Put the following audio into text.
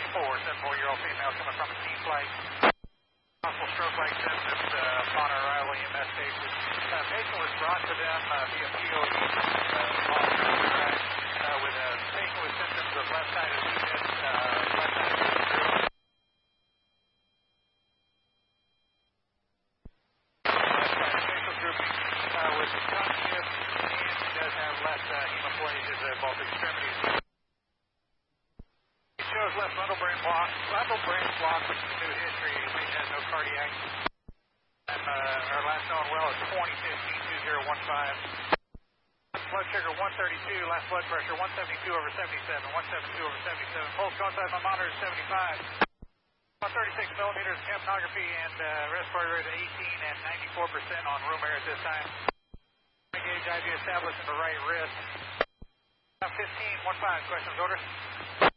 74-year-old female coming from a T flight. Possible stroke like symptoms upon arrival EMS station. Patient was brought to them via POE with a patient with symptoms of left-sided weakness, left-sided syndrome. Facial grouping with tongue shift, and she does have left hemiplegia of both extremities. It shows left frontal brain block, which is a new history. The patient has no cardiac. And our last known well is 2015-2015. Blood sugar 132, last blood pressure 172/77, 172/77. Pulse outside my monitor is 75. About 36 millimeters, capnography and respiratory rate of 18 and 94% on room air at this time. Gauge IV established in the right wrist. 15-15, questions, orders.